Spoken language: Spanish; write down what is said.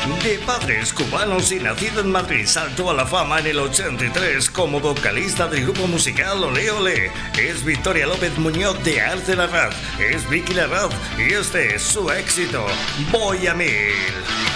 De padres cubanos y nacido en Madrid, saltó a la fama en el 83 como vocalista del grupo musical Olé Olé. Es Victoria López Muñoz de Arce Larraz, es Vicky Larraz y este es su éxito, Voy a Mil.